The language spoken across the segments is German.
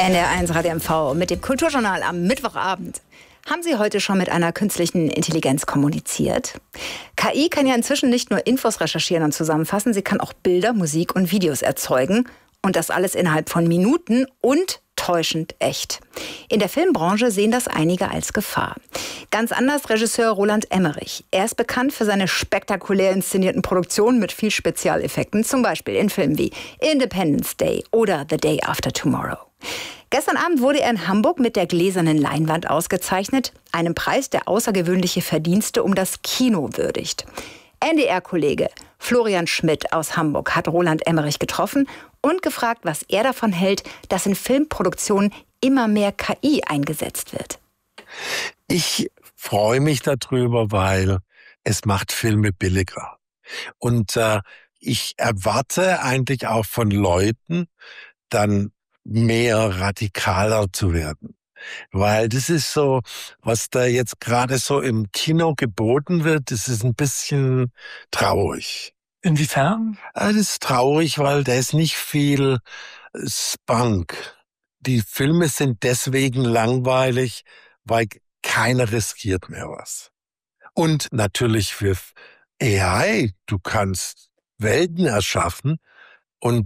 NDR1 Radio MV mit dem Kulturjournal am Mittwochabend. Haben Sie heute schon mit einer künstlichen Intelligenz kommuniziert? KI kann ja inzwischen nicht nur Infos recherchieren und zusammenfassen, sie kann auch Bilder, Musik und Videos erzeugen. Und das alles innerhalb von Minuten und täuschend echt. In der Filmbranche sehen das einige als Gefahr. Ganz anders Regisseur Roland Emmerich. Er ist bekannt für seine spektakulär inszenierten Produktionen mit viel Spezialeffekten, zum Beispiel in Filmen wie Independence Day oder The Day After Tomorrow. Gestern Abend wurde er in Hamburg mit der Gläsernen Leinwand ausgezeichnet, einem Preis, der außergewöhnliche Verdienste um das Kino würdigt. NDR-Kollege Florian Schmidt aus Hamburg hat Roland Emmerich getroffen und gefragt, was er davon hält, dass in Filmproduktionen immer mehr KI eingesetzt wird. Ich freue mich darüber, weil es macht Filme billiger. Und ich erwarte eigentlich auch von Leuten, dann mehr radikaler zu werden. Weil das ist so, was da jetzt gerade so im Kino geboten wird, das ist ein bisschen traurig. Inwiefern? Das ist traurig, weil da ist nicht viel Spunk. Die Filme sind deswegen langweilig, weil keiner riskiert mehr was. Und natürlich für AI, du kannst Welten erschaffen und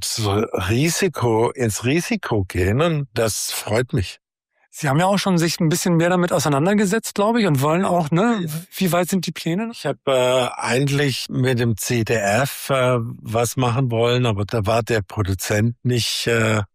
ins Risiko gehen, und das freut mich. Sie haben ja auch schon sich ein bisschen mehr damit auseinandergesetzt, glaube ich, und wollen auch, ne? Wie weit sind die Pläne? Ich habe eigentlich mit dem ZDF was machen wollen, aber da war der Produzent nicht,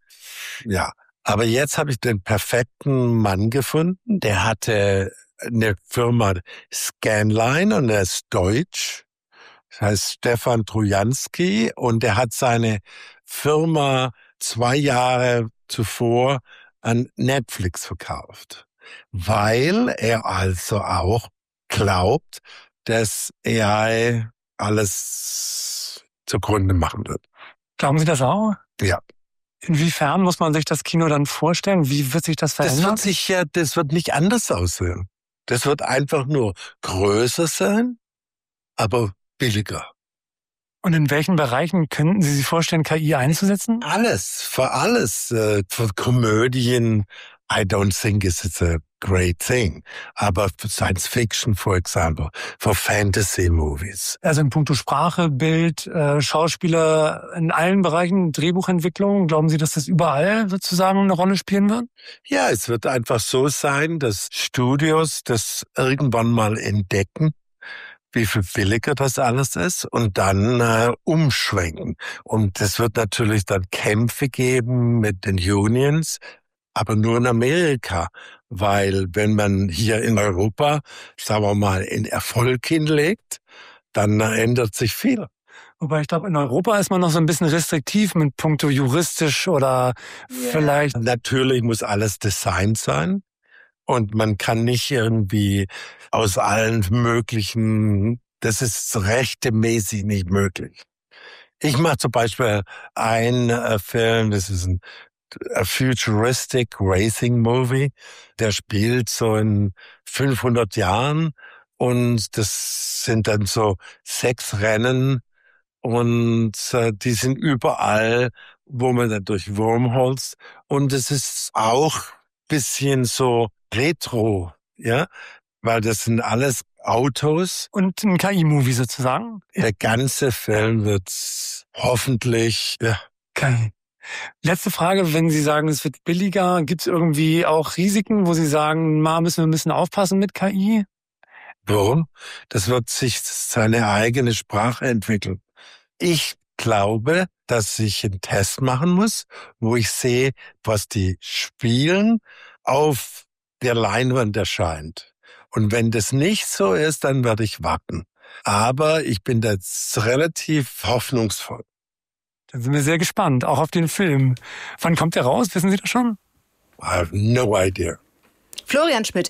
Aber jetzt habe ich den perfekten Mann gefunden. Der hatte eine Firma Scanline und er ist deutsch. Das heißt Stefan Trojanski, und er hat seine Firma 2 Jahre zuvor an Netflix verkauft, weil er also auch glaubt, dass AI alles zugrunde machen wird. Glauben Sie das auch? Ja. Inwiefern muss man sich das Kino dann vorstellen? Wie wird sich das verändern? Das wird nicht anders aussehen. Das wird einfach nur größer sein, aber billiger. Und in welchen Bereichen könnten Sie sich vorstellen, KI einzusetzen? Für alles. Für Komödien, I don't think it's a great thing. Aber für Science Fiction, for example, für Fantasy Movies. Also in puncto Sprache, Bild, Schauspieler, in allen Bereichen, Drehbuchentwicklung, glauben Sie, dass das überall sozusagen eine Rolle spielen wird? Ja, es wird einfach so sein, dass Studios das irgendwann mal entdecken, wie viel billiger das alles ist, und dann umschwenken. Und es wird natürlich dann Kämpfe geben mit den Unions, aber nur in Amerika. Weil wenn man hier in Europa, sagen wir mal, in Erfolg hinlegt, dann ändert sich viel. Wobei ich glaube, in Europa ist man noch so ein bisschen restriktiv mit puncto juristisch oder vielleicht... Natürlich muss alles Design sein. Und man kann nicht irgendwie aus allen möglichen, das ist rechtemäßig nicht möglich. Ich mache zum Beispiel einen Film, das ist ein futuristic Racing Movie, der spielt so in 500 Jahren, und das sind dann so 6 Rennen, und die sind überall, wo man dann durch Wormholes, und es ist auch bisschen so Retro, ja, weil das sind alles Autos. Und ein KI-Movie sozusagen? Der ganze Film wird hoffentlich, KI. Letzte Frage, wenn Sie sagen, es wird billiger, gibt es irgendwie auch Risiken, wo Sie sagen, müssen wir ein bisschen aufpassen mit KI? Warum? Das wird sich seine eigene Sprache entwickeln. Ich glaube, dass ich einen Test machen muss, wo ich sehe, was die spielen, auf der Leinwand erscheint. Und wenn das nicht so ist, dann werde ich warten. Aber ich bin jetzt relativ hoffnungsvoll. Dann sind wir sehr gespannt, auch auf den Film. Wann kommt der raus? Wissen Sie das schon? I have no idea. Florian Schmidt